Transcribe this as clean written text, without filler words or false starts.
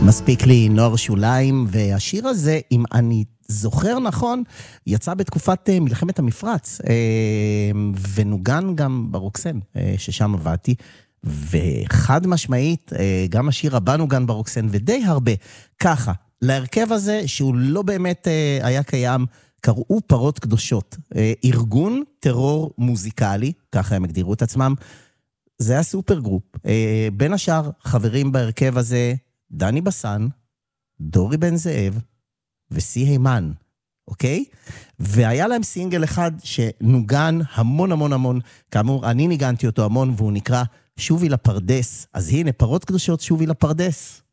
מספיק לי נוער שוליים, והשיר הזה, אם אני זוכר נכון, יצא בתקופת מלחמת המפרץ, ונוגן גם ברוקסן, ששם עבדתי, וחד משמעית, גם השיר הבא נוגן ברוקסן, ודי הרבה. ככה, להרכב הזה, שהוא לא באמת היה קיים, קראו פרות קדושות. ארגון טרור מוזיקלי, ככה הם הגדירו את עצמם, זה היה סופר גרופ. בין השאר, חברים בהרכב הזה, דני בסן, דורי בן זאב וסי הימן, אוקיי? והיה להם סינגל אחד שנוגן המון המון המון, כאמור, אני ניגנתי אותו המון, והוא נקרא שובי לפרדס. אז הנה, פרות קדושות, שובי לפרדס.